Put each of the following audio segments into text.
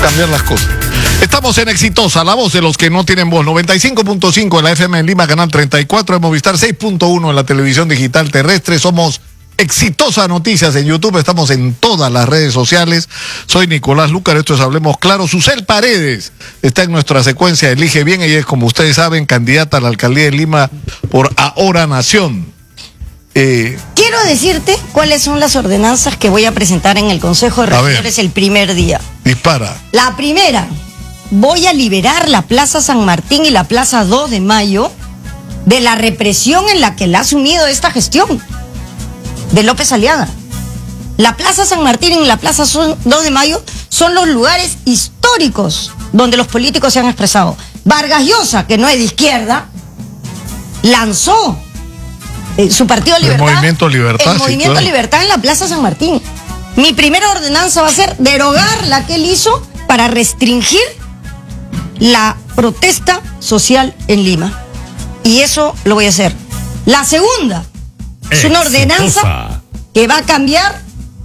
cambiar las cosas. Estamos en Exitosa, la voz de los que no tienen voz. 95.5 en la FM en Lima, canal 34 de Movistar, 6.1 en la televisión digital terrestre. Somos Exitosa Noticias en YouTube, estamos en todas las redes sociales. Soy Nicolás Lucar, esto es Hablemos Claro. Susel Paredes está en nuestra secuencia Elige Bien. Ella es, como ustedes saben, candidata a la alcaldía de Lima por Ahora Nación. Quiero decirte cuáles son las ordenanzas que voy a presentar en el Consejo de Regidores el primer día. Dispara. La primera, voy a liberar la Plaza San Martín y la Plaza 2 de Mayo de la represión en la que la ha asumido esta gestión de López Aliaga. La Plaza San Martín y la Plaza 2 de Mayo son los lugares históricos donde los políticos se han expresado. Vargas Llosa, que no es de izquierda, lanzó su partido Libertad. El Movimiento Libertad. El Movimiento Libertad en la Plaza San Martín. Mi primera ordenanza va a ser derogar la que él hizo para restringir la protesta social en Lima. Y eso lo voy a hacer. La segunda es una ordenanza que va a cambiar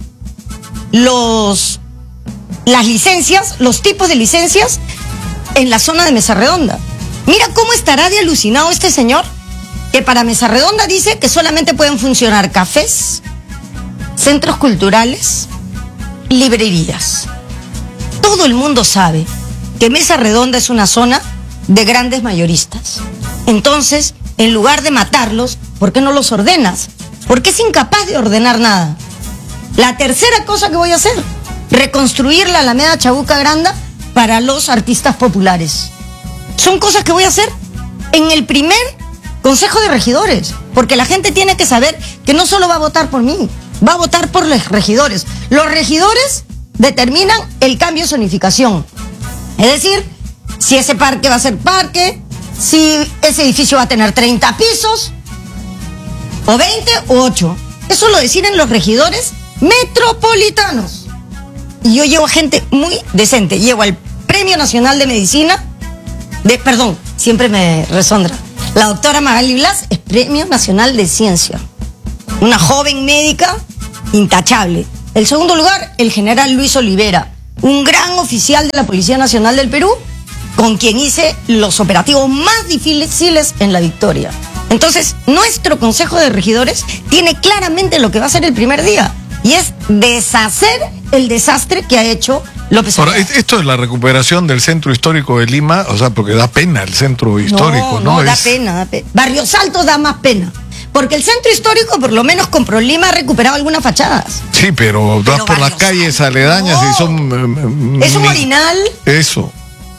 las licencias, los tipos de licencias en la zona de Mesa Redonda. Mira cómo estará de alucinado este señor, que para Mesa Redonda dice que solamente pueden funcionar cafés, centros culturales, librerías. Todo el mundo sabe que Mesa Redonda es una zona de grandes mayoristas. Entonces, en lugar de matarlos, ¿por qué no los ordenas? Porque es incapaz de ordenar nada. La tercera cosa que voy a hacer, reconstruir la Alameda Chabuca Granda para los artistas populares. Son cosas que voy a hacer en el primer Consejo de Regidores, porque la gente tiene que saber que no solo va a votar por mí, va a votar por los regidores. Los regidores determinan el cambio de zonificación. Es decir, si ese parque va a ser parque, si ese edificio va a tener 30 pisos, o 20 o 8. Eso lo deciden los regidores metropolitanos. Y yo llevo a gente muy decente. Llevo al Premio Nacional de Medicina, siempre me resondra. La doctora Magali Blas es Premio Nacional de Ciencia. Una joven médica intachable. El segundo lugar, el general Luis Olivera, un gran oficial de la Policía Nacional del Perú, con quien hice los operativos más difíciles en la victoria. Entonces, nuestro Consejo de Regidores tiene claramente lo que va a hacer el primer día, y es deshacer el desastre que ha hecho López Aliaga. Ahora, esto es la recuperación del centro histórico de Lima, o sea, porque da pena el centro histórico, ¿no? Da pena. Barrios Altos da más pena. Porque el centro histórico, por lo menos con ProLima, ha recuperado algunas fachadas. Sí, pero vas por las calles aledañas y son... Es un orinal. Eso.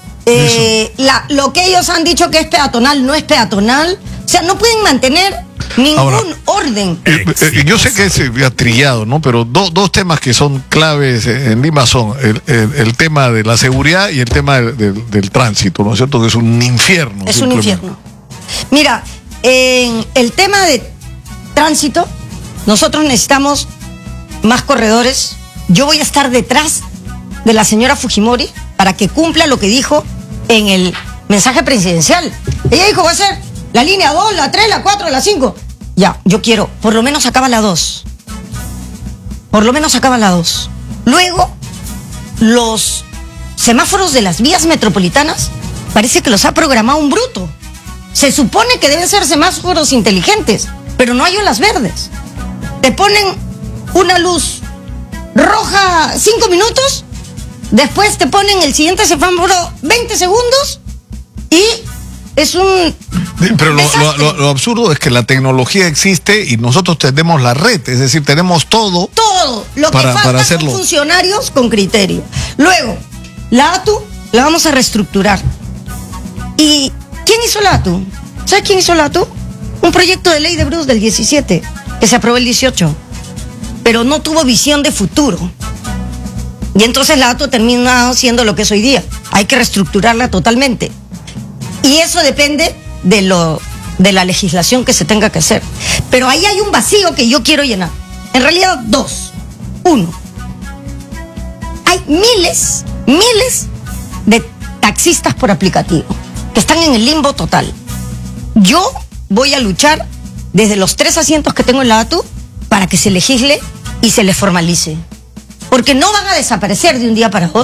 Lo que ellos han dicho que es peatonal no es peatonal. O sea, no pueden mantener ningún orden. Yo sé que es trillado, ¿no? Pero dos temas que son claves en Lima son el tema de la seguridad y el tema del tránsito, ¿no es cierto? Que es un infierno. Es un infierno. Mira, en el tema de tránsito, nosotros necesitamos más corredores. Yo voy a estar detrás de la señora Fujimori para que cumpla lo que dijo en el mensaje presidencial. Ella dijo, va a ser la línea 2, la 3, la 4, la 5. Ya, yo quiero, por lo menos acaba la 2. Por lo menos acaba la 2. Luego, los semáforos de las vías metropolitanas parece que los ha programado un bruto. Se supone que deben ser semáforos inteligentes, pero no hay olas verdes. Te ponen una luz roja 5 minutos, después te ponen el siguiente semáforo 20 segundos y es un... Pero lo absurdo es que la tecnología existe y nosotros tenemos la red, es decir, tenemos todo. Todo. Lo que falta son funcionarios con criterio. Luego, la ATU la vamos a reestructurar. ¿Y quién hizo la ATU? ¿Sabes quién hizo la ATU? Un proyecto de ley de Bruce del 17, que se aprobó el 18, pero no tuvo visión de futuro. Y entonces la ATU termina siendo lo que es hoy día. Hay que reestructurarla totalmente. Y eso depende de la legislación que se tenga que hacer. Pero ahí hay un vacío que yo quiero llenar. En realidad, dos. Uno, hay miles de taxistas por aplicativo que están en el limbo total. Yo voy a luchar desde los 3 asientos que tengo en la ATU para que se legisle y se les formalice. Porque no van a desaparecer de un día para otro.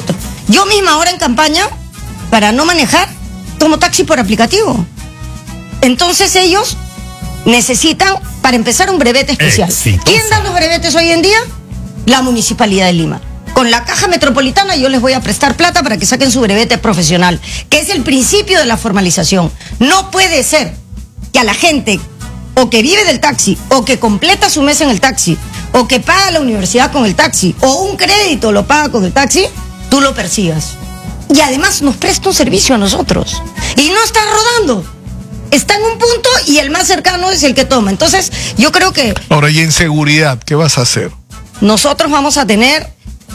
Yo misma ahora en campaña, para no manejar, tomo taxi por aplicativo. Entonces ellos necesitan, para empezar, un brevete especial. Exitosa. ¿Quién da los brevetes hoy en día? La Municipalidad de Lima. Con la Caja Metropolitana yo les voy a prestar plata para que saquen su brevete profesional, que es el principio de la formalización. No puede ser que a la gente o que vive del taxi, o que completa su mes en el taxi, o que paga la universidad con el taxi, o un crédito lo paga con el taxi, tú lo persigas. Y además nos presta un servicio a nosotros. Y no está rodando. Está en un punto y el más cercano es el que toma. Entonces, yo creo que Ahora, y en seguridad, ¿qué vas a hacer? nosotros vamos a tener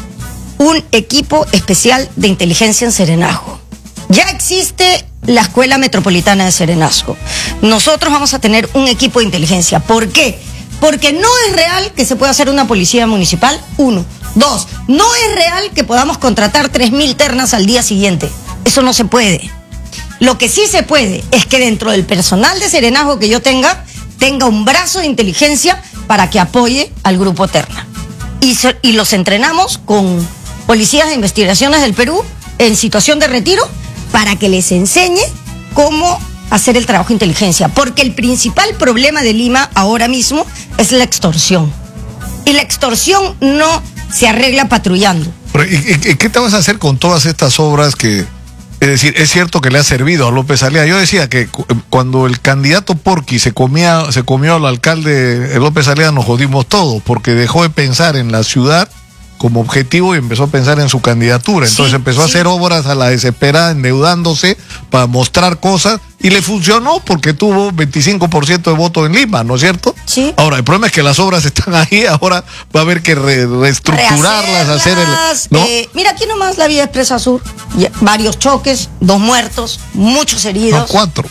un equipo especial de inteligencia en Serenazgo. Ya existe la Escuela Metropolitana de Serenazgo. Nosotros vamos a tener un equipo de inteligencia. ¿Por qué? Porque no es real que se pueda hacer una policía municipal, 1. 2, no es real que podamos contratar 3.000 ternas al día siguiente. Eso no se puede. Lo que sí se puede es que dentro del personal de Serenazgo que yo tenga un brazo de inteligencia para que apoye al grupo Terna. Y los entrenamos con policías de investigaciones del Perú en situación de retiro para que les enseñe cómo hacer el trabajo de inteligencia. Porque el principal problema de Lima ahora mismo es la extorsión. Y la extorsión no se arregla patrullando. ¿Y qué te vas a hacer con todas estas obras que... Es decir, es cierto que le ha servido a López Aliaga. Yo decía que cuando el candidato Porqui se comió al alcalde López Aliaga, nos jodimos todos, porque dejó de pensar en la ciudad como objetivo y empezó a pensar en su candidatura. Entonces Sí, empezó a hacer obras a la desesperada, endeudándose para mostrar cosas, y le funcionó porque tuvo 25% de voto en Lima, ¿no es cierto? Sí. Ahora, el problema es que las obras están ahí, ahora va a haber que reestructurarlas, hacer el... ¿no? Mira, aquí nomás la vía Expresa Sur, varios choques, 2 muertos, muchos heridos. No, 4.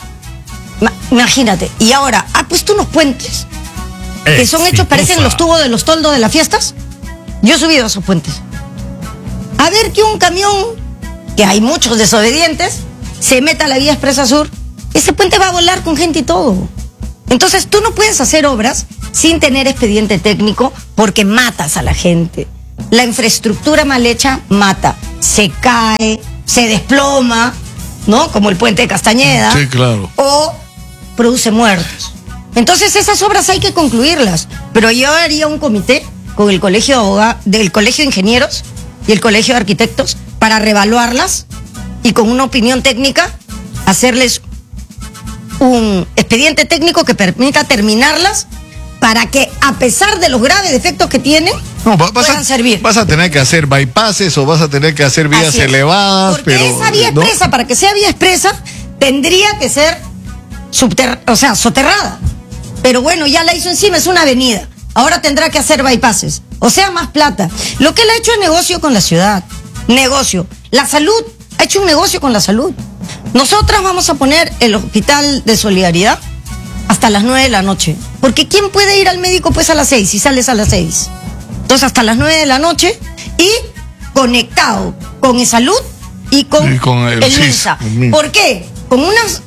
Imagínate. Y ahora, ha puesto unos puentes que son hechos, parecen los tubos de los toldos de las fiestas. Yo he subido a esos puentes. A ver que un camión, que hay muchos desobedientes, se meta a la vía Expresa Sur, ese puente va a volar con gente y todo. Entonces tú no puedes hacer obras sin tener expediente técnico porque matas a la gente. La infraestructura mal hecha mata. Se cae, se desploma, ¿no? Como el puente de Castañeda. Sí, claro. O produce muertos. Entonces esas obras hay que concluirlas. Pero yo haría un comité con el colegio del colegio de ingenieros y el colegio de arquitectos para reevaluarlas y con una opinión técnica hacerles un expediente técnico que permita terminarlas para que, a pesar de los graves defectos que tienen, puedan servir. Vas a tener que hacer bypasses o vas a tener que hacer vías Así es. elevadas. Porque pero esa vía ¿no? expresa, para que sea vía expresa, tendría que ser soterrada. Pero bueno, ya la hizo encima, es una avenida. Ahora tendrá que hacer bypasses. O sea, más plata. Lo que él ha hecho es negocio con la ciudad. Negocio. La salud. Ha hecho un negocio con la salud. Nosotras vamos a poner el hospital de Solidaridad hasta las 9 de la noche. Porque ¿quién puede ir al médico pues a las 6 si sales a las 6? Entonces hasta las 9 de la noche y conectado con salud y con el MINSA. ¿Por qué? Con unas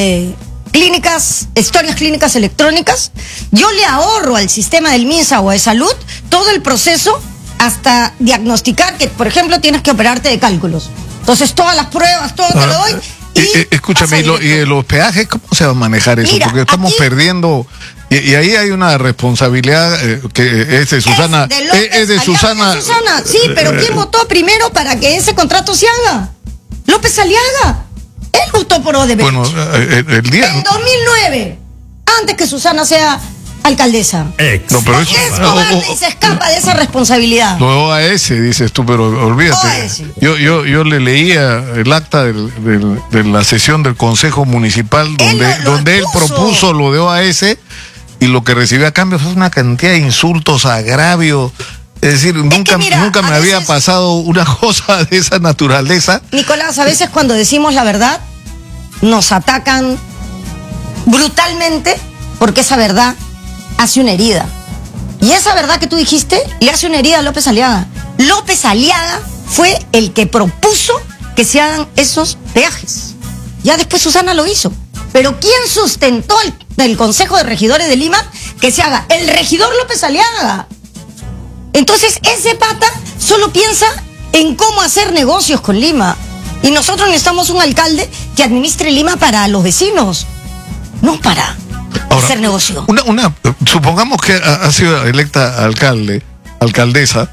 historias clínicas electrónicas, yo le ahorro al sistema del MINSA o de salud todo el proceso hasta diagnosticar que, por ejemplo, tienes que operarte de cálculos. Entonces, todas las pruebas, todo te lo doy. Escúchame, ¿y los peajes cómo se va a manejar eso? Mira, porque estamos perdiendo... Y ahí hay una responsabilidad que es de Susana. Es de Susana. Sí, pero ¿quién votó primero para que ese contrato se haga? López Aliaga. Él votó por Odebrecht. Bueno, el día... En 2009, antes que Susana sea alcaldesa. No, pero Porque es cobarde y se escapa de esa responsabilidad. Lo OAS, dices tú, pero olvídate. OAS. Yo le leía el acta de la sesión del Consejo Municipal donde él propuso lo de OAS, y lo que recibió a cambio fue una cantidad de insultos, agravios. Es decir, nunca me había pasado una cosa de esa naturaleza. Nicolás, a veces cuando decimos la verdad, nos atacan brutalmente porque esa verdad hace una herida. Y esa verdad que tú dijiste le hace una herida a López Aliaga. López Aliaga fue el que propuso que se hagan esos peajes. Ya después Susana lo hizo. Pero ¿quién sustentó el Consejo de Regidores de Lima que se haga? El regidor López Aliaga. Entonces ese pata solo piensa en cómo hacer negocios con Lima. Y nosotros necesitamos un alcalde que administre Lima para los vecinos, no para hacer negocio. Supongamos que ha sido electa alcaldesa,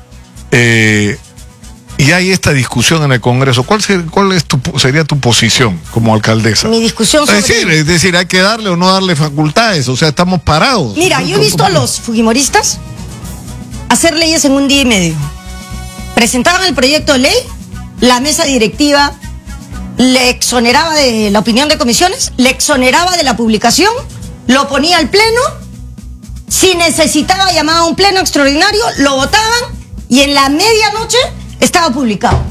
y hay esta discusión en el Congreso. ¿Cuál sería tu posición como alcaldesa? Mi discusión sobre... Es decir, hay que darle o no darle facultades, o sea, estamos parados. Mira, yo he visto a los fujimoristas hacer leyes en un día y medio. Presentaban el proyecto de ley, la mesa directiva le exoneraba de la opinión de comisiones, le exoneraba de la publicación, lo ponía al pleno, si necesitaba llamaba a un pleno extraordinario, lo votaban y en la medianoche estaba publicado.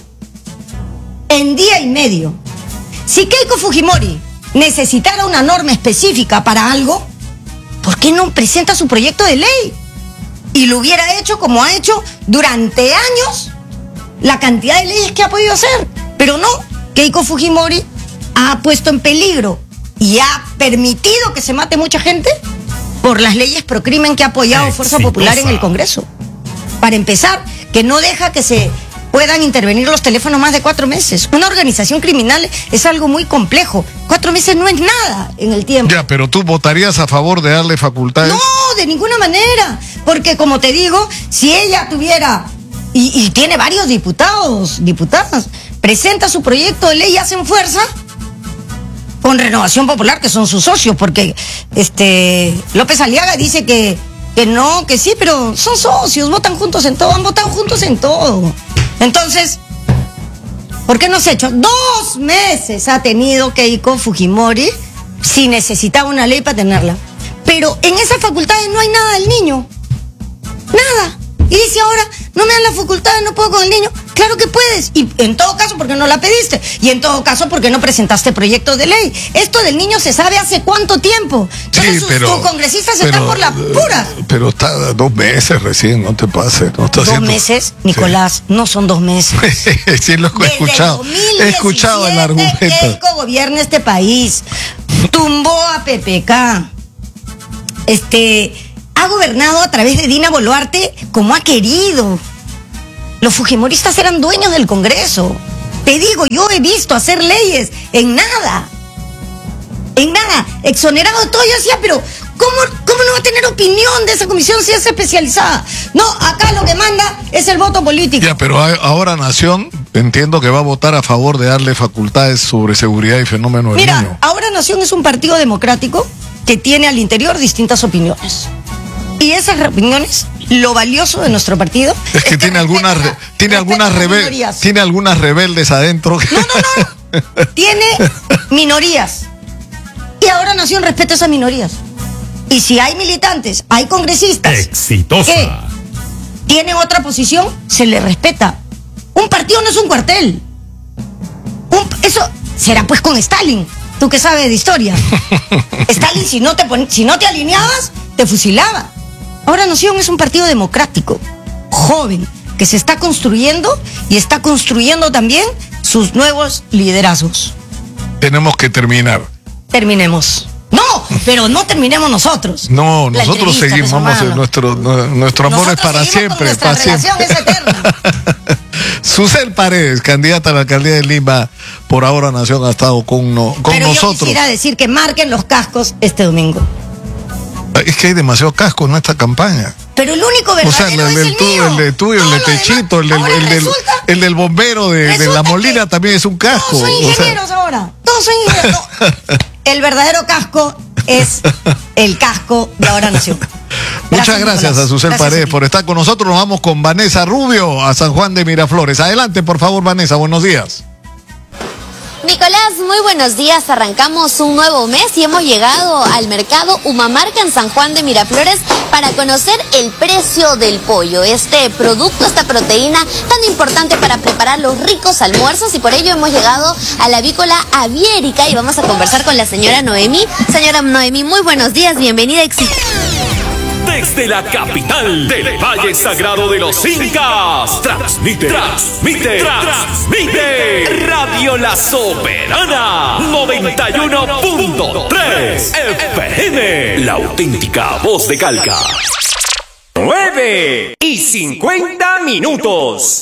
En día y medio. Si Keiko Fujimori necesitara una norma específica para algo, ¿por qué no presenta su proyecto de ley? Y lo hubiera hecho como ha hecho durante años la cantidad de leyes que ha podido hacer. Pero no, Keiko Fujimori ha puesto en peligro y ha permitido que se mate mucha gente por las leyes pro crimen que ha apoyado Fuerza Popular en el Congreso. Para empezar, que no deja que se puedan intervenir los teléfonos más de 4 meses. Una organización criminal es algo muy complejo. 4 meses no es nada en el tiempo. Ya, pero tú votarías a favor de darle facultades. No, de ninguna manera. Porque como te digo, si ella tuviera, y tiene varios diputadas, presenta su proyecto de ley y hacen fuerza con Renovación Popular, que son sus socios, porque López Aliaga dice que no, que sí, pero son socios, votan juntos en todo, han votado juntos en todo. Entonces, ¿por qué no se ha hecho? 2 meses ha tenido Keiko Fujimori si necesitaba una ley para tenerla. Pero en esas facultades no hay nada del niño. Nada. Y dice ahora, no me dan las facultades, no puedo con el niño. Claro que puedes. Y en todo caso, ¿por qué no la pediste? Y en todo caso, ¿por qué no presentaste proyecto de ley? Esto del niño se sabe hace cuánto tiempo. Entonces sí, sus congresistas están por la pura. Pero está 2 meses recién, no te pases. No está 2 meses, Nicolás, no son 2 meses. Sí, lo he escuchado. He escuchado el argumento. Keiko gobierna este país. Tumbó a PPK. Ha gobernado a través de Dina Boluarte como ha querido. Los fujimoristas eran dueños del Congreso. Te digo, yo he visto hacer leyes en nada. En nada. Exonerado de todo. Yo decía, pero ¿cómo no va a tener opinión de esa comisión si es especializada? No, acá lo que manda es el voto político. Ya, pero ahora Nación, entiendo que va a votar a favor de darle facultades sobre seguridad y fenómeno del niño. Mira, ahora Nación es un partido democrático que tiene al interior distintas opiniones. Y esas opiniones, lo valioso de nuestro partido es que tiene algunas rebeldes adentro. No. Tiene minorías. Y ahora Nación respeta esas minorías. Y si hay militantes, hay congresistas exitosa que tienen otra posición, se le respeta. Un partido no es un cuartel. Eso será pues con Stalin. Tú que sabes de historia. Stalin, si no te alineabas, te fusilaba. Ahora Nación es un partido democrático, joven, que se está construyendo y está construyendo también sus nuevos liderazgos. Tenemos que terminar. Terminemos. No, pero no terminemos nosotros. No, nosotros seguimos, nuestro amor es para siempre. Nuestra relación es eterna. Susel Paredes, candidata a la alcaldía de Lima, por ahora Nación ha estado con nosotros. Pero yo quisiera decir que marquen los cascos este domingo. Es que hay demasiado casco en esta campaña. Pero el único verdadero es el mío. El de tuyo, el de Techito, el del bombero de La Molina también es un casco. Todos son ingenieros ahora. Todos son ingenieros. El verdadero casco es el casco de Ahora Nación. Muchas gracias a Susel Paredes por estar con nosotros. Nos vamos con Vanessa Rubio a San Juan de Miraflores. Adelante, por favor, Vanessa. Buenos días. Nicolás, muy buenos días. Arrancamos un nuevo mes y hemos llegado al mercado Humamarca en San Juan de Miraflores para conocer el precio del pollo. Este producto, esta proteína tan importante para preparar los ricos almuerzos, y por ello hemos llegado a la avícola Aviérica y vamos a conversar con la señora Noemí. Señora Noemí, muy buenos días, bienvenida. Desde la capital del Valle Sagrado de los Incas, transmite Radio La Soberana 91.3 FM, la auténtica voz de Calca. 9:50.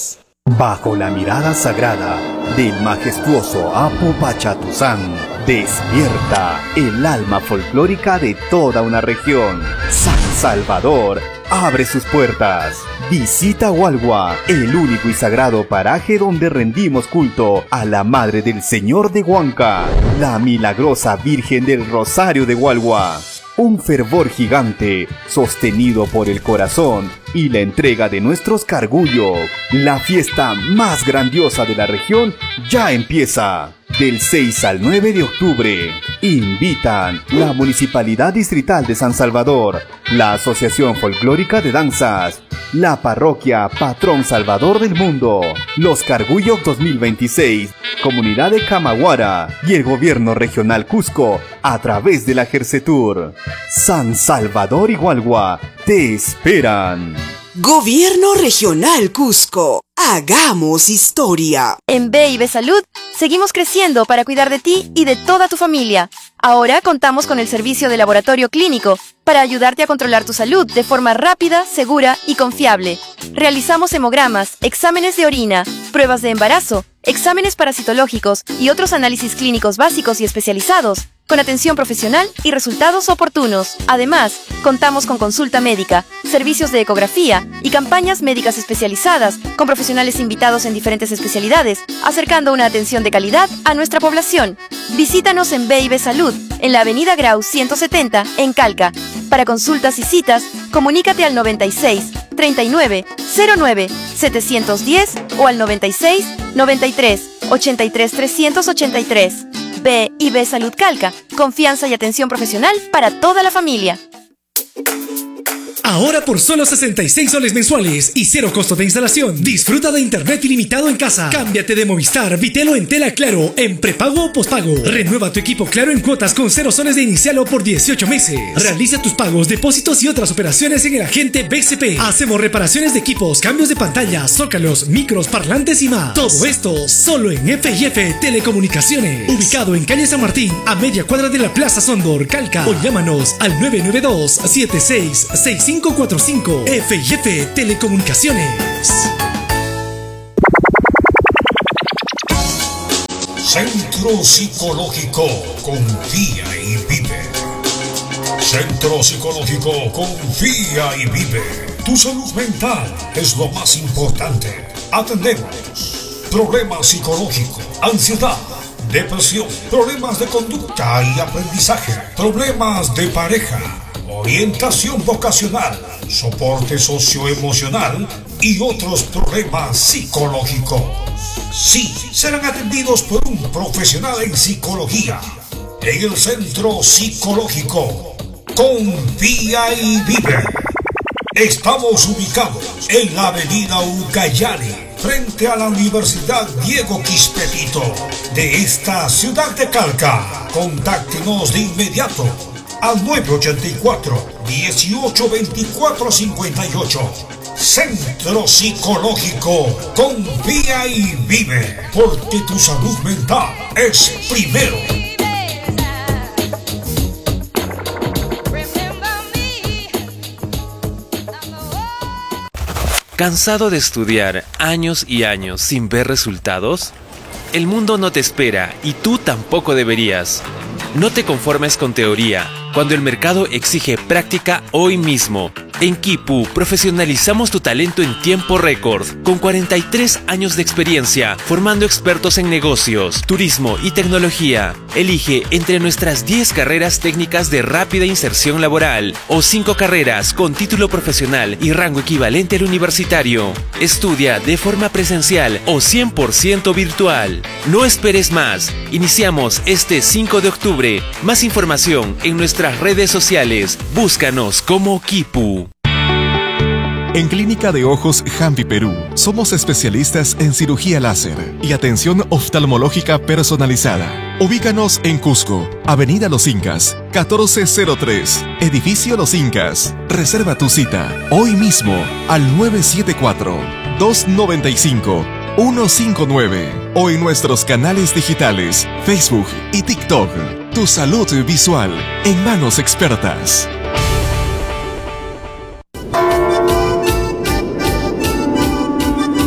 Bajo la mirada sagrada del majestuoso Apo Pachatuzán, despierta el alma folclórica de toda una región. San Salvador abre sus puertas. Visita Hualgua, el único y sagrado paraje donde rendimos culto a la Madre del Señor de Huanca, la milagrosa Virgen del Rosario de Hualgua. Un fervor gigante, sostenido por el corazón y la entrega de nuestros cargullos. La fiesta más grandiosa de la región ya empieza. Del 6 al 9 de octubre. Invitan la Municipalidad Distrital de San Salvador, la Asociación Folclórica de Danzas, la Parroquia Patrón Salvador del Mundo, los Cargullos 2026, Comunidad de Camaguara y el Gobierno Regional Cusco a través de la Gercetur. San Salvador y Hualgua te esperan. Gobierno Regional Cusco. Hagamos historia. En B&B Salud seguimos creciendo para cuidar de ti y de toda tu familia. Ahora contamos con el servicio de laboratorio clínico para ayudarte a controlar tu salud de forma rápida, segura y confiable. Realizamos hemogramas, exámenes de orina, pruebas de embarazo, exámenes parasitológicos y otros análisis clínicos básicos y especializados, con atención profesional y resultados oportunos. Además, contamos con consulta médica, servicios de ecografía y campañas médicas especializadas con profesionales invitados en diferentes especialidades, acercando una atención de calidad a nuestra población. Visítanos en B&B Salud, en la Avenida Grau 170, en Calca. Para consultas y citas, comunícate al 96 39 09 710 o al 96 93 83 383. B&B Salud Calca, confianza y atención profesional para toda la familia. Ahora por solo 66 soles mensuales y cero costo de instalación. Disfruta de internet ilimitado en casa. Cámbiate de Movistar, Vitelo en tela Claro, en prepago o pospago. Renueva tu equipo Claro en cuotas con 0 soles de inicial o por 18 meses. Realiza tus pagos, depósitos y otras operaciones en el agente BCP. Hacemos reparaciones de equipos, cambios de pantalla, zócalos, micros, parlantes y más. Todo esto solo en F&F Telecomunicaciones. Ubicado en calle San Martín, a media cuadra de la Plaza Sondor, Calca. O llámanos al 992-766545. F&F Telecomunicaciones. Centro Psicológico Confía y Vive. Centro Psicológico Confía y Vive. Tu salud mental es lo más importante. Atendemos problemas psicológicos, ansiedad, depresión, problemas de conducta y aprendizaje, problemas de pareja, orientación vocacional, soporte socioemocional y otros problemas psicológicos. Sí, serán atendidos por un profesional en psicología en el Centro Psicológico Confía y Vive. Estamos ubicados en la avenida Ucayali, frente a la Universidad Diego Quispe-Tito de esta ciudad de Calca. Contáctenos de inmediato al 984-1824-58. Centro Psicológico Confía y Vive, porque tu salud mental es primero. ¿Cansado de estudiar años y años sin ver resultados? El mundo no te espera y tú tampoco deberías. No te conformes con teoría, cuando el mercado exige práctica hoy mismo. En Kipu profesionalizamos tu talento en tiempo récord, con 43 años de experiencia, formando expertos en negocios, turismo y tecnología. Elige entre nuestras 10 carreras técnicas de rápida inserción laboral o 5 carreras con título profesional y rango equivalente al universitario. Estudia de forma presencial o 100% virtual. No esperes más. Iniciamos este 5 de octubre. Más información en nuestras redes sociales. Búscanos como Kipu. En Clínica de Ojos Jampi Perú, somos especialistas en cirugía láser y atención oftalmológica personalizada. Ubícanos en Cusco, Avenida Los Incas, 1403, Edificio Los Incas. Reserva tu cita hoy mismo al 974-295-159 o en nuestros canales digitales, Facebook y TikTok. Tu salud visual en manos expertas.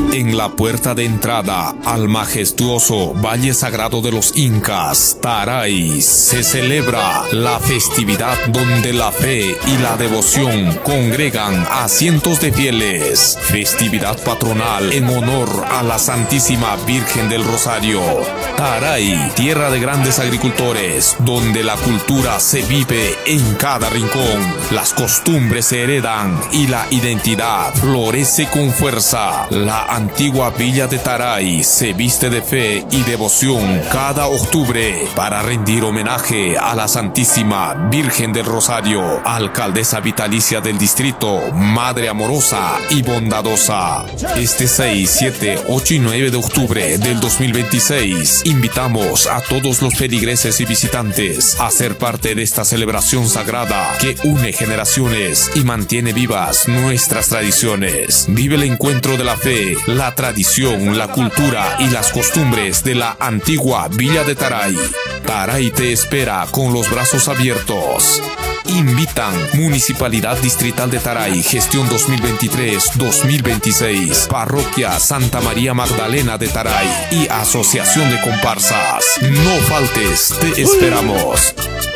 En la puerta de entrada al majestuoso Valle Sagrado de los Incas, Taray, se celebra la festividad donde la fe y la devoción congregan a cientos de fieles. Festividad patronal en honor a la Santísima Virgen del Rosario. Taray, tierra de grandes agricultores, donde la cultura se vive en cada rincón. Las costumbres se heredan y la identidad florece con fuerza. La antigua villa de Taray se viste de fe y devoción cada octubre para rendir homenaje a la Santísima Virgen del Rosario, alcaldesa vitalicia del distrito, madre amorosa y bondadosa. Este 6, 7, 8 y 9 de octubre del 2026 invitamos a todos los feligreses y visitantes a ser parte de esta celebración sagrada que une generaciones y mantiene vivas nuestras tradiciones. Vive el encuentro de la fe, la tradición, la cultura y las costumbres de la antigua Villa de Taray. Taray te espera con los brazos abiertos. Invitan Municipalidad Distrital de Taray, gestión 2023-2026, Parroquia Santa María Magdalena de Taray y Asociación de Comparsas. No faltes, te esperamos.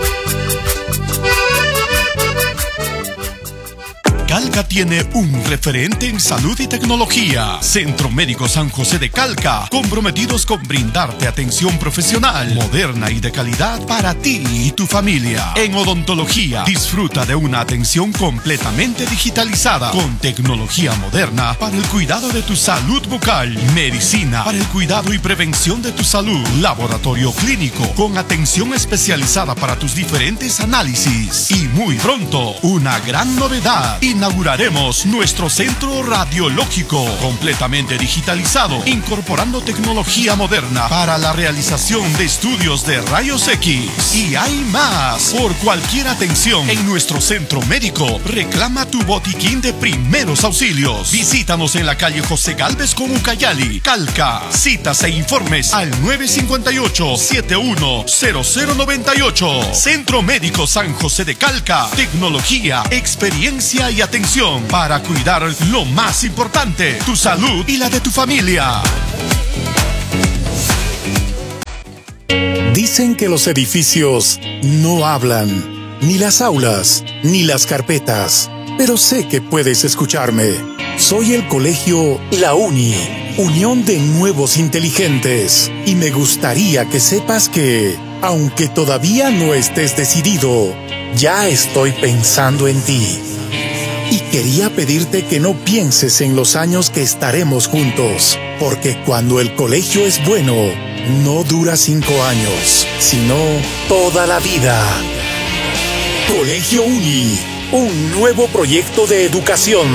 Calca tiene un referente en salud y tecnología. Centro Médico San José de Calca, comprometidos con brindarte atención profesional, moderna y de calidad para ti y tu familia. En odontología, disfruta de una atención completamente digitalizada, con tecnología moderna para el cuidado de tu salud bucal, medicina para el cuidado y prevención de tu salud, laboratorio clínico con atención especializada para tus diferentes análisis. Y muy pronto, una gran novedad. Inauguraremos nuestro centro radiológico completamente digitalizado, incorporando tecnología moderna para la realización de estudios de rayos X. Y hay más. Por cualquier atención en nuestro centro médico, reclama tu botiquín de primeros auxilios. Visítanos en la calle José Gálvez con Ucayali, Calca. Citas e informes al 958-710098. Centro Médico San José de Calca. Tecnología, experiencia y atención para cuidar lo más importante, tu salud y la de tu familia. Dicen que los edificios no hablan, ni las aulas, ni las carpetas, pero sé que puedes escucharme. Soy el colegio La Uni, Unión de Nuevos Inteligentes, y me gustaría que sepas que, aunque todavía no estés decidido, ya estoy pensando en ti. Y quería pedirte que no pienses en los años que estaremos juntos, porque cuando el colegio es bueno, no dura 5 años, sino toda la vida. Colegio Uni, un nuevo proyecto de educación.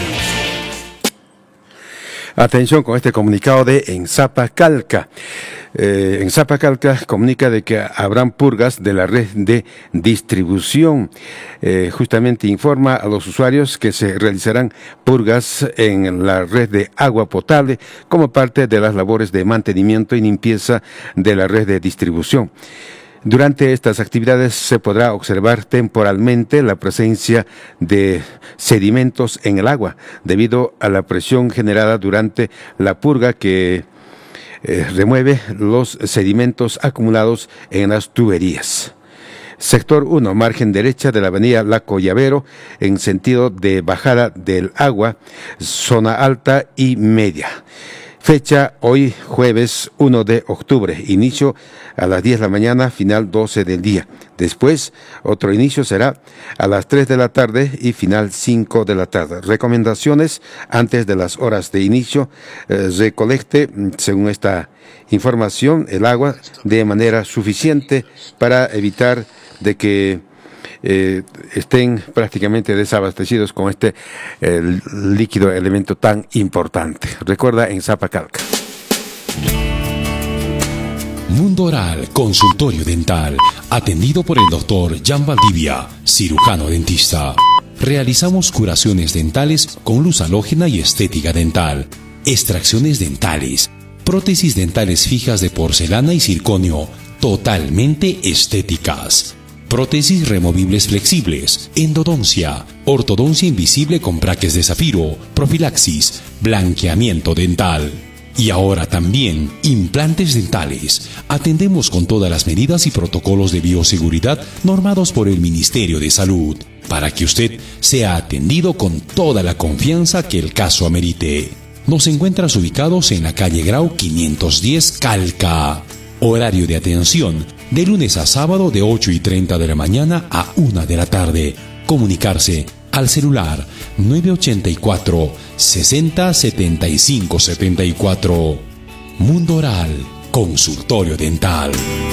Atención con este comunicado de Ensapa Calca. Ensapa Calca comunica de que habrán purgas de la red de distribución. Justamente informa a los usuarios que se realizarán purgas en la red de agua potable como parte de las labores de mantenimiento y limpieza de la red de distribución. Durante estas actividades se podrá observar temporalmente la presencia de sedimentos en el agua debido a la presión generada durante la purga que remueve los sedimentos acumulados en las tuberías. Sector 1, margen derecha de la avenida Laco Llavero, en sentido de bajada del agua, zona alta y media. Fecha hoy jueves 1 de octubre, inicio a las 10 de la mañana, final 12 del día. Después, otro inicio será a las 3 de la tarde y final 5 de la tarde. Recomendaciones: antes de las horas de inicio, recolecte, según esta información, el agua de manera suficiente para evitar de que estén prácticamente desabastecidos con este líquido elemento tan importante. Recuerda, en Zapacalca. Mundo Oral, consultorio dental, atendido por el doctor Jan Valdivia, cirujano dentista. Realizamos curaciones dentales con luz halógena y estética dental, extracciones dentales, prótesis dentales fijas de porcelana y circonio, totalmente estéticas. prótesis removibles flexibles, endodoncia, ortodoncia invisible con braques de zafiro, profilaxis, blanqueamiento dental. Y ahora también implantes dentales. Atendemos con todas las medidas y protocolos de bioseguridad normados por el Ministerio de Salud, para que usted sea atendido con toda la confianza que el caso amerite. Nos encuentras ubicados en la calle Grau 510 Calca. Horario de atención de lunes a sábado de 8:30 de la mañana a 1 de la tarde. Comunicarse al celular 984 60 75 74. Mundo Oral, consultorio dental.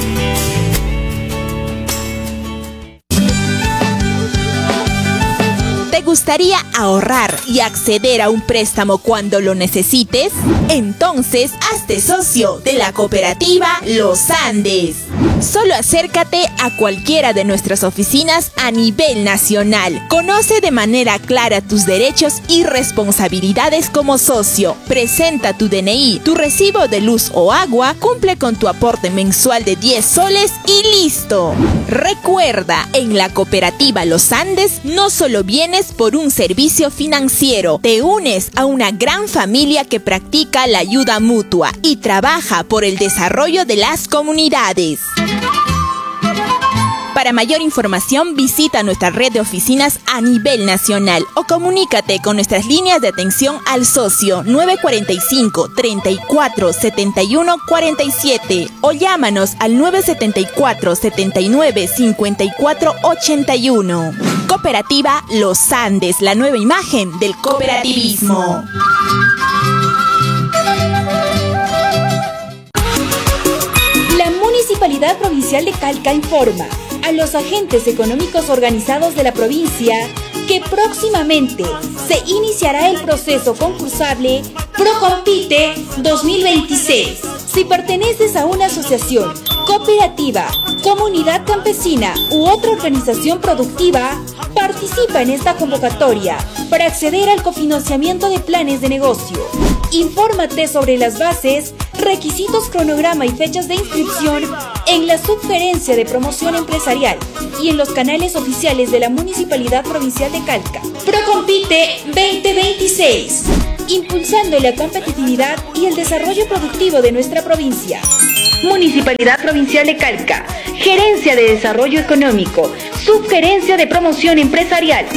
¿Te gustaría ahorrar y acceder a un préstamo cuando lo necesites? Entonces, hazte socio de la cooperativa Los Andes. Solo acércate a cualquiera de nuestras oficinas a nivel nacional. Conoce de manera clara tus derechos y responsabilidades como socio. Presenta tu DNI, tu recibo de luz o agua, cumple con tu aporte mensual de 10 soles y listo. Recuerda, en la cooperativa Los Andes no solo vienes por un servicio financiero, te unes a una gran familia que practica la ayuda mutua y trabaja por el desarrollo de las comunidades. Para mayor información, visita nuestra red de oficinas a nivel nacional o comunícate con nuestras líneas de atención al socio 945 34 71 47 o llámanos al 974 79 54 81. Cooperativa Los Andes, la nueva imagen del cooperativismo. La Municipalidad Provincial de Calca informa a los agentes económicos organizados de la provincia que próximamente se iniciará el proceso concursable Procompite 2026. Si perteneces a una asociación, cooperativa, comunidad campesina u otra organización productiva, participa en esta convocatoria para acceder al cofinanciamiento de planes de negocio. Infórmate sobre las bases, requisitos, cronograma y fechas de inscripción en la Subgerencia de Promoción Empresarial y en los canales oficiales de la Municipalidad Provincial de Calca. Procompite 2026, impulsando la competitividad y el desarrollo productivo de nuestra provincia. Municipalidad Provincial de Calca, Gerencia de Desarrollo Económico, Subgerencia de Promoción Empresarial.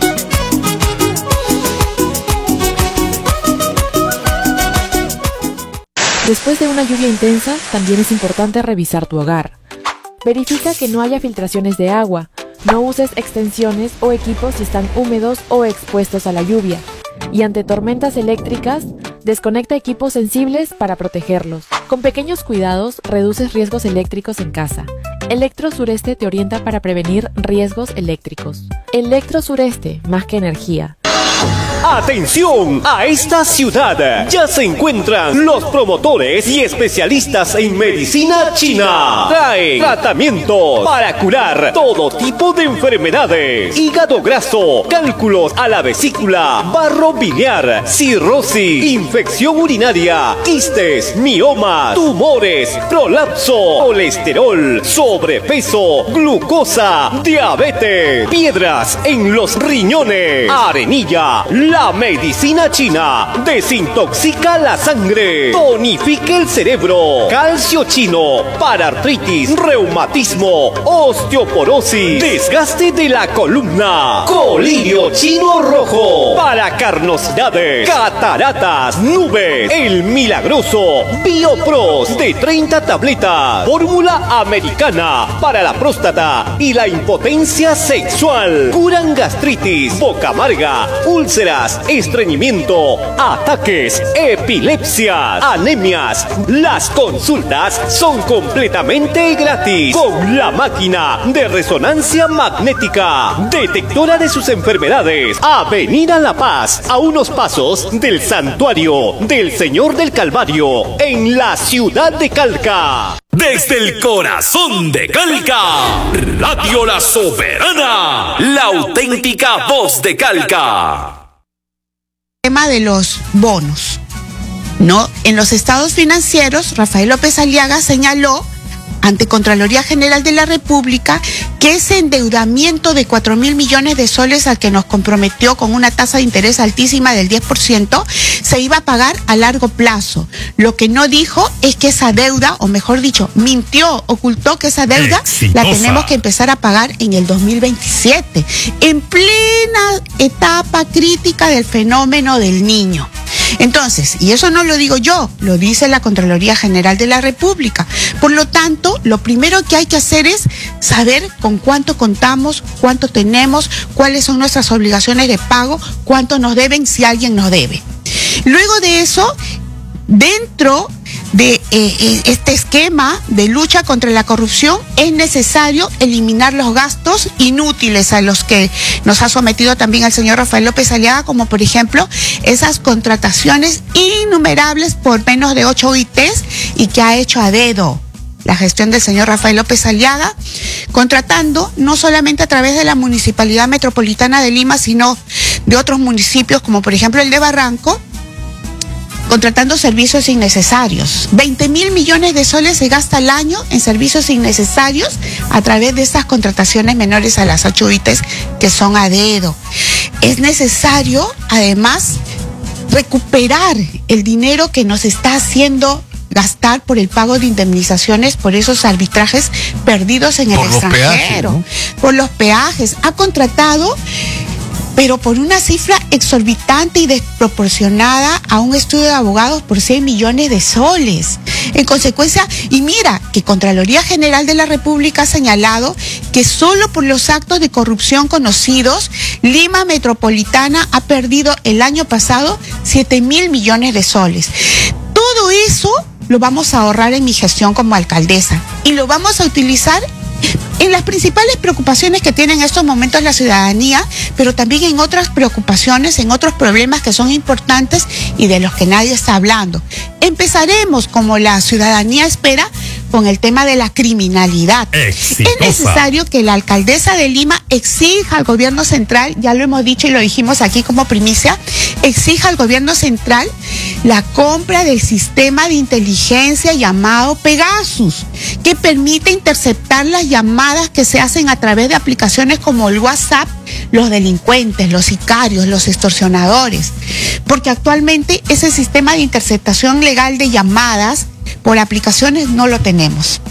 Después de una lluvia intensa, también es importante revisar tu hogar. Verifica que no haya filtraciones de agua, no uses extensiones o equipos si están húmedos o expuestos a la lluvia. Y ante tormentas eléctricas, desconecta equipos sensibles para protegerlos. Con pequeños cuidados, reduces riesgos eléctricos en casa. Electro Sureste te orienta para prevenir riesgos eléctricos. Electro Sureste, más que energía. ¡Atención! A esta ciudad ya se encuentran los promotores y especialistas en medicina china. Trae tratamientos para curar todo tipo de enfermedades: hígado graso, cálculos a la vesícula, barro biliar, cirrosis, infección urinaria, quistes, miomas, tumores, prolapso, colesterol, sobrepeso, glucosa, diabetes, piedras en los riñones, arenilla. La medicina china desintoxica la sangre, tonifica el cerebro, calcio chino para artritis, reumatismo, osteoporosis, desgaste de la columna, colirio chino rojo para carnosidades, cataratas, nubes, el milagroso Biopros de 30 tabletas, fórmula americana para la próstata y la impotencia sexual, curan gastritis, boca amarga, úlceras, estreñimiento, ataques, epilepsias, anemias. Las consultas son completamente gratis con la máquina de resonancia magnética, detectora de sus enfermedades. Avenida La Paz, a unos pasos del Santuario del Señor del Calvario, en la ciudad de Calca. Desde el corazón de Calca, Radio La Soberana, la auténtica voz de Calca. Tema de los bonos, ¿no? En los estados financieros, Rafael López Aliaga señaló ante Contraloría General de la República que ese endeudamiento de 4.000 millones de soles al que nos comprometió con una tasa de interés altísima del 10% se iba a pagar a largo plazo. Lo que no dijo es que esa deuda, o mejor dicho, mintió, ocultó que esa deuda la tenemos que empezar a pagar en el 2027, en plena etapa crítica del fenómeno del Niño. Entonces, y eso no lo digo yo, lo dice la Contraloría General de la República. Por lo tanto, lo primero que hay que hacer es saber con cuánto contamos, cuánto tenemos, cuáles son nuestras obligaciones de pago, cuánto nos deben, si alguien nos debe. Luego de eso, dentro de este esquema de lucha contra la corrupción es necesario eliminar los gastos inútiles a los que nos ha sometido también el señor Rafael López Aliaga, como por ejemplo esas contrataciones innumerables por menos de 8 OITs y que ha hecho a dedo la gestión del señor Rafael López Aliaga, contratando no solamente a través de la Municipalidad Metropolitana de Lima, sino de otros municipios como por ejemplo el de Barranco, contratando servicios innecesarios. 20.000 millones de soles se gasta al año en servicios innecesarios a través de estas contrataciones menores a las 8 UITs que son a dedo. Es necesario, además, recuperar el dinero que nos está haciendo gastar por el pago de indemnizaciones por esos arbitrajes perdidos en el extranjero, por los peajes. Ha contratado, pero por una cifra exorbitante y desproporcionada a un estudio de abogados por 100 millones de soles. En consecuencia, y mira, que Contraloría General de la República ha señalado que solo por los actos de corrupción conocidos, Lima Metropolitana ha perdido el año pasado 7.000 millones de soles. Todo eso lo vamos a ahorrar en mi gestión como alcaldesa y lo vamos a utilizar en las principales preocupaciones que tiene en estos momentos la ciudadanía, pero también en otras preocupaciones, en otros problemas que son importantes y de los que nadie está hablando. Empezaremos, como la ciudadanía espera, con el tema de la criminalidad. Exitosa. Es necesario que la alcaldesa de Lima exija al gobierno central, ya lo hemos dicho y lo dijimos aquí como primicia, exija al gobierno central la compra del sistema de inteligencia llamado Pegasus, que permite interceptar las llamadas que se hacen a través de aplicaciones como el WhatsApp, los delincuentes, los sicarios, los extorsionadores, porque actualmente ese sistema de interceptación legal de llamadas por aplicaciones no lo tenemos.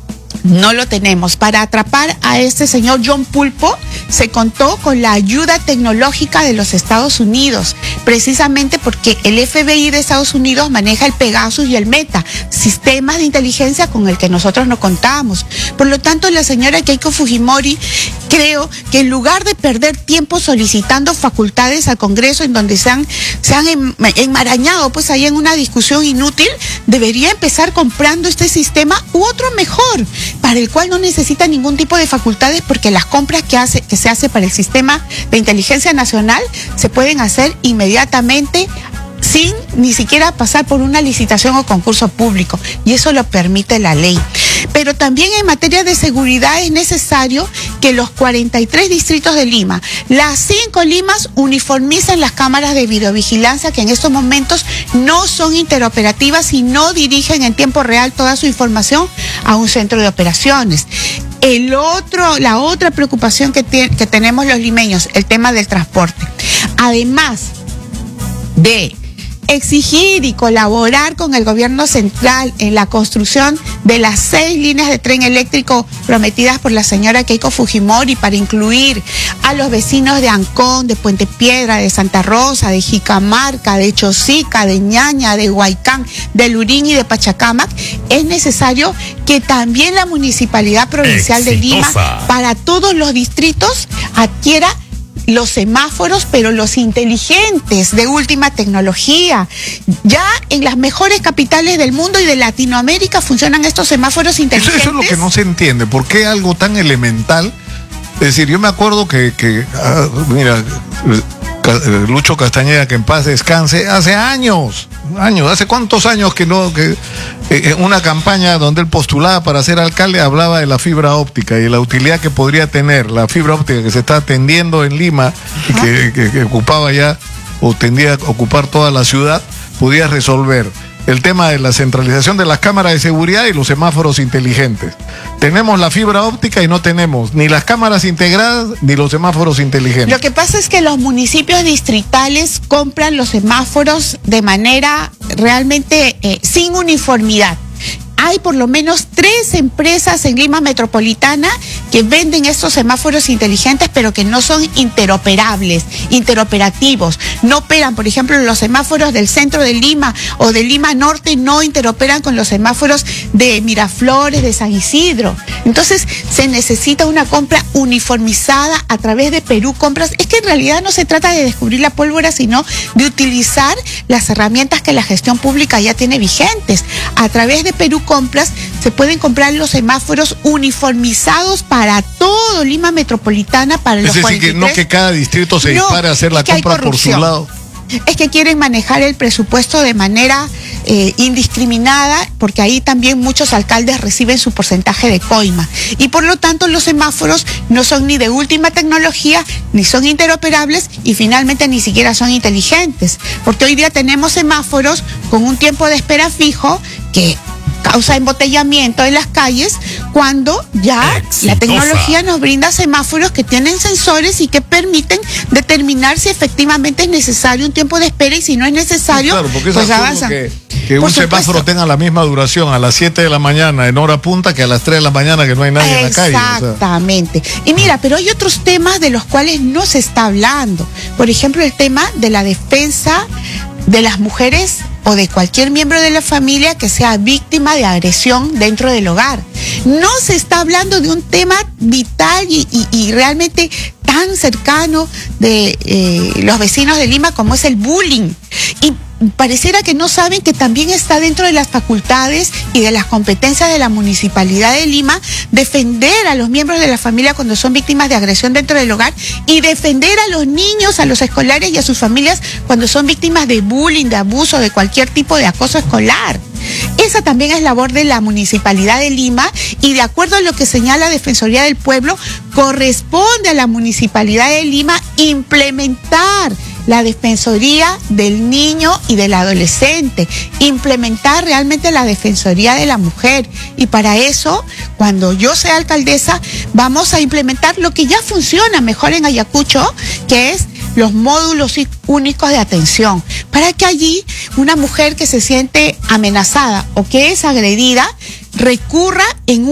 No lo tenemos. Para atrapar a este señor John Pulpo se contó con la ayuda tecnológica de los Estados Unidos, precisamente porque el FBI de Estados Unidos maneja el Pegasus y el Meta, sistemas de inteligencia con el que nosotros no contamos. Por lo tanto, la señora Keiko Fujimori, creo que en lugar de perder tiempo solicitando facultades al Congreso en donde se han enmarañado pues ahí en una discusión inútil, debería empezar comprando este sistema u otro mejor, para el cual no necesita ningún tipo de facultades, porque las compras que se hace para el sistema de inteligencia nacional se pueden hacer inmediatamente sin ni siquiera pasar por una licitación o concurso público, y eso lo permite la ley. Pero también en materia de seguridad es necesario que los 43 distritos de Lima, las 5 Limas, uniformicen las cámaras de videovigilancia que en estos momentos no son interoperativas y no dirigen en tiempo real toda su información a un centro de operaciones. La otra preocupación que tenemos los limeños, el tema del transporte. Además de exigir y colaborar con el gobierno central en la construcción de las 6 líneas de tren eléctrico prometidas por la señora Keiko Fujimori para incluir a los vecinos de Ancón, de Puente Piedra, de Santa Rosa, de Jicamarca, de Chosica, de Ñaña, de Huaycán, de Lurín y de Pachacamac, es necesario que también la Municipalidad Provincial de Lima, para todos los distritos, adquiera los semáforos, pero los inteligentes, de última tecnología. Ya en las mejores capitales del mundo y de Latinoamérica funcionan estos semáforos inteligentes. Eso es lo que no se entiende. ¿Por qué algo tan elemental? Es decir, yo me acuerdo mira, Lucho Castañeda, que en paz descanse, hace años, ¿hace cuántos años que una campaña donde él postulaba para ser alcalde hablaba de la fibra óptica y de la utilidad que podría tener la fibra óptica que se está atendiendo en Lima y que ocupaba ya o tendía a ocupar toda la ciudad, podía resolver el tema de la centralización de las cámaras de seguridad y los semáforos inteligentes. Tenemos la fibra óptica y no tenemos ni las cámaras integradas ni los semáforos inteligentes. Lo que pasa es que los municipios distritales compran los semáforos de manera realmente sin uniformidad. Hay por lo menos 3 empresas en Lima Metropolitana que venden estos semáforos inteligentes, pero que no son interoperativos. No operan, por ejemplo, los semáforos del centro de Lima o de Lima Norte no interoperan con los semáforos de Miraflores, de San Isidro. Entonces, se necesita una compra uniformizada a través de Perú Compras. Es que en realidad no se trata de descubrir la pólvora, sino de utilizar las herramientas que la gestión pública ya tiene vigentes. A través de Perú Compras se pueden comprar los semáforos uniformizados para todo Lima Metropolitana, para los 43. Es decir, que no que cada distrito se dispare a hacer la compra por su lado. Es que quieren manejar el presupuesto de manera indiscriminada, porque ahí también muchos alcaldes reciben su porcentaje de coima. Y por lo tanto los semáforos no son ni de última tecnología, ni son interoperables y finalmente ni siquiera son inteligentes. Porque hoy día tenemos semáforos con un tiempo de espera fijo que causa embotellamiento en las calles, cuando ya la tecnología nos brinda semáforos que tienen sensores y que permiten determinar si efectivamente es necesario un tiempo de espera, y si no es necesario, claro, porque pues avanzan. Que un semáforo tenga la misma duración a las 7 de la mañana en hora punta que a las 3 de la mañana que no hay nadie en la calle. Exactamente. Y mira, pero hay otros temas de los cuales no se está hablando. Por ejemplo, el tema de la defensa de las mujeres o de cualquier miembro de la familia que sea víctima de agresión dentro del hogar. No se está hablando de un tema vital y realmente tan cercano de los vecinos de Lima como es el bullying. Y pareciera que no saben que también está dentro de las facultades y de las competencias de la Municipalidad de Lima defender a los miembros de la familia cuando son víctimas de agresión dentro del hogar, y defender a los niños, a los escolares y a sus familias cuando son víctimas de bullying, de abuso, de cualquier tipo de acoso escolar. Esa también es labor de la Municipalidad de Lima, y de acuerdo a lo que señala Defensoría del Pueblo, corresponde a la Municipalidad de Lima implementar la Defensoría del Niño y del Adolescente, implementar realmente la Defensoría de la Mujer. Y para eso, cuando yo sea alcaldesa, vamos a implementar lo que ya funciona mejor en Ayacucho, que es los módulos únicos de atención, para que allí una mujer que se siente amenazada o que es agredida recurra en